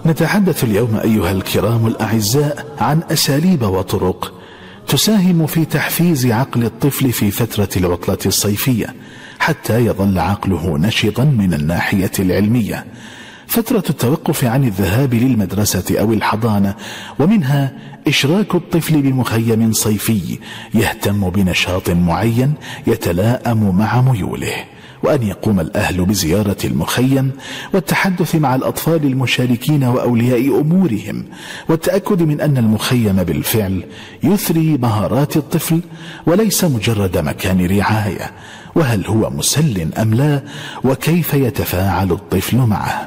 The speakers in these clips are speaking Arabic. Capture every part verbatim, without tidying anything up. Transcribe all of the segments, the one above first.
نتحدث اليوم أيها الكرام الأعزاء عن أساليب وطرق تساهم في تحفيز عقل الطفل في فترة العطلة الصيفية حتى يظل عقله نشطا من الناحية العلمية. فترة التوقف عن الذهاب للمدرسة أو الحضانة، ومنها إشراك الطفل بمخيم صيفي يهتم بنشاط معين يتلائم مع ميوله، وأن يقوم الأهل بزيارة المخيم والتحدث مع الأطفال المشاركين وأولياء أمورهم، والتأكد من أن المخيم بالفعل يثري مهارات الطفل وليس مجرد مكان رعاية، وهل هو مسل أم لا، وكيف يتفاعل الطفل معه.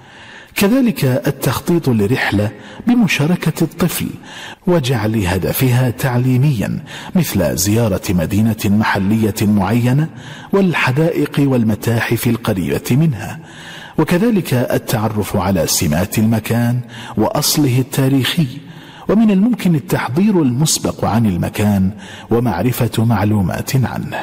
كذلك التخطيط لرحلة بمشاركة الطفل وجعل هدفها تعليميا، مثل زيارة مدينة محلية معينة والحدائق والمتاحف القريبة منها، وكذلك التعرف على سمات المكان وأصله التاريخي. ومن الممكن التحضير المسبق عن المكان ومعرفة معلومات عنه.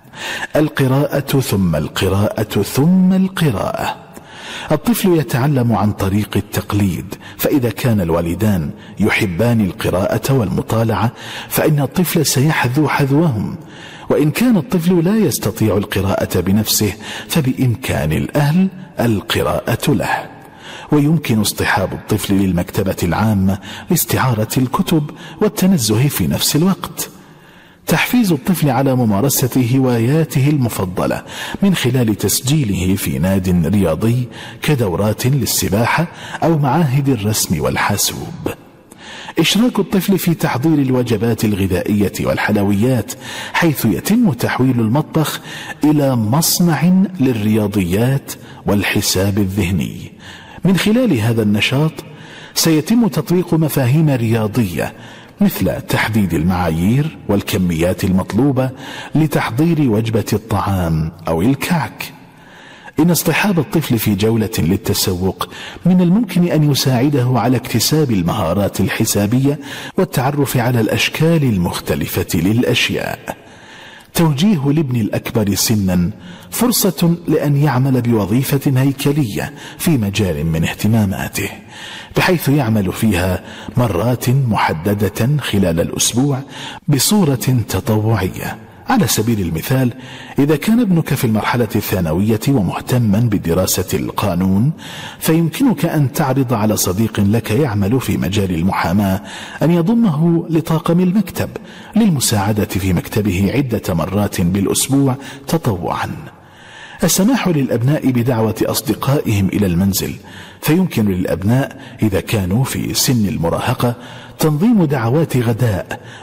القراءة ثم القراءة ثم القراءة. الطفل يتعلم عن طريق التقليد، فإذا كان الوالدان يحبان القراءة والمطالعة فإن الطفل سيحذو حذوهم، وإن كان الطفل لا يستطيع القراءة بنفسه فبإمكان الأهل القراءة له. ويمكن اصطحاب الطفل للمكتبة العامة لاستعارة الكتب والتنزه في نفس الوقت. تحفيز الطفل على ممارسة هواياته المفضلة من خلال تسجيله في ناد رياضي كدورات للسباحة أو معاهد الرسم والحاسوب. إشراك الطفل في تحضير الوجبات الغذائية والحلويات، حيث يتم تحويل المطبخ إلى مصنع للرياضيات والحساب الذهني. من خلال هذا النشاط سيتم تطبيق مفاهيم رياضية، مثل تحديد المعايير والكميات المطلوبة لتحضير وجبة الطعام أو الكعك. إن اصطحاب الطفل في جولة للتسوق من الممكن أن يساعده على اكتساب المهارات الحسابية والتعرف على الأشكال المختلفة للأشياء. توجيه الابن الأكبر سنا فرصة لأن يعمل بوظيفة هيكلية في مجال من اهتماماته، بحيث يعمل فيها مرات محددة خلال الأسبوع بصورة تطوعية. على سبيل المثال، إذا كان ابنك في المرحلة الثانوية ومهتما بدراسة القانون، فيمكنك أن تعرض على صديق لك يعمل في مجال المحاماة أن يضمه لطاقم المكتب للمساعدة في مكتبه عدة مرات بالأسبوع تطوعا. السماح للأبناء بدعوة أصدقائهم إلى المنزل، فيمكن للأبناء إذا كانوا في سن المراهقة تنظيم دعوات غداء